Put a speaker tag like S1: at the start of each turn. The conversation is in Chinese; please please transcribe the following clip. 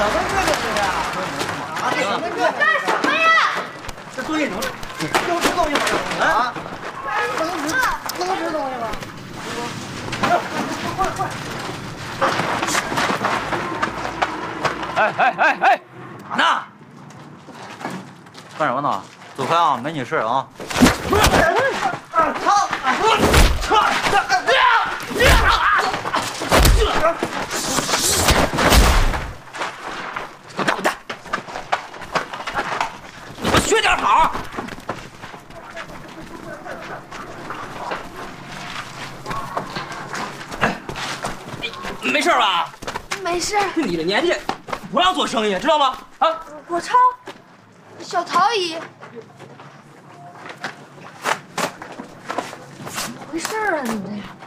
S1: 么这个是呀？
S2: 你干什么呀？
S1: 这作业能吃东西吗？啊？能吃东西吗？
S3: 哎，那干什么呢？走开啊，没你事啊！滚蛋！你们学点好。没事吧？
S2: 没事。
S3: 你的年纪不让做生意，知道吗？啊！
S2: 我抄小陶姨。怎么回事啊？你这。